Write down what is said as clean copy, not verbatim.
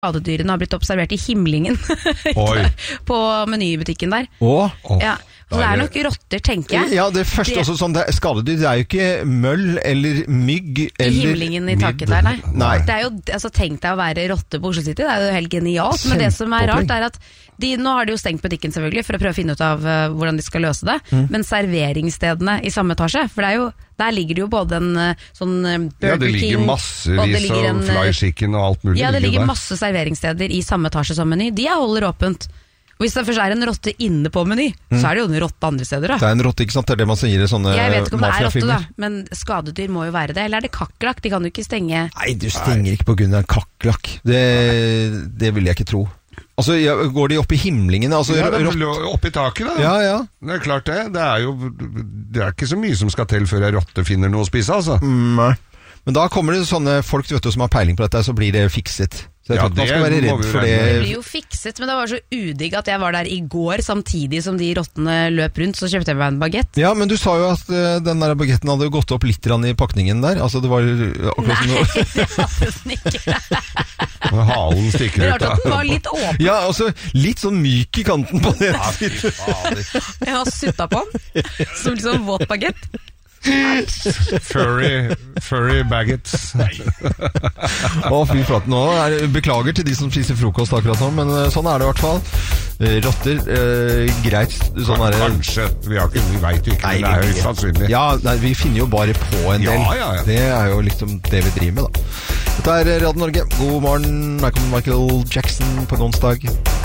skadedyrene har blitt observert i himlingen på menybutikken der. Ja. Så det nok rotter, tenker jeg. Ja, det første også sånn, skadedyr, det jo ikke møll eller mygg eller i himlingen i taket der, nei. Det jo, altså tenk deg å være rotte på Oslo City, det jo helt genialt, men det som rart at nå har de jo stengt butikken selvfølgelig for å prøve å finne ut av hvordan de skal løse det, men serveringsstedene i samme etasje, for det jo der ligger det jo både en sånn Burger King. Ja, det ligger massevis av fly chicken og alt mulig. Ja, det ligger masse serveringssteder i samme etasje som Meny. De holder åpent. Og hvis det først en rotte inne på Meny, så det jo en rotte andre steder da. Det en rotte, ikke sant? Det det man sier i sånne mafiafilmer. Jeg vet ikke om det rotte da, men skadedyr må jo være det. Eller det kakerlakk? De kan jo ikke stenge. Nei, du stenger ikke på grunn av en kakerlakk. Det vil jeg ikke tro. Altså, går de opp i himlingen? Altså, ja, opp i taket da. Ja. Det klart det. Det ikke så mye som skal til før en rotte finner noe å spise, altså. Nei. Men da kommer det sånne folk vet du, som har peiling på dette, så blir det fikset. Så jeg tror man skal være redd for det. Det blir jo fikset, men det var så udigg at jeg var der i går, samtidig som de rottene løp rundt, så kjøpte jeg meg en baguette. Ja, men du sa jo at den der baguetten hadde gått opp litt i pakningen der. Altså, det var akkurat som Nei, det hadde den ikke. Halen stikker ut da. Det rart at den var litt åpen. Ja, altså, litt sånn myk i kanten på det. Jeg har sutta på den, som liksom våt baguette. Furry baguettes. Fy flate, nå beklager til de som spiser frokost akkurat nå, men sånn det i hvert fall. Rotter, greit sånn kanskje, vi vet jo ikke, men det jo usannsynlig. Ja, vi finner jo bare på en del. Ja. Det jo liksom det vi driver med da. Dette Radio Norge. God morgen, Michael Jackson på en onsdag.